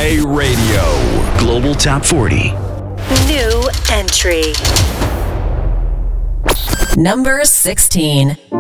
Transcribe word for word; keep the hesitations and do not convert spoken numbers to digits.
Play Radio. Global Top forty. New entry. Number sixteen.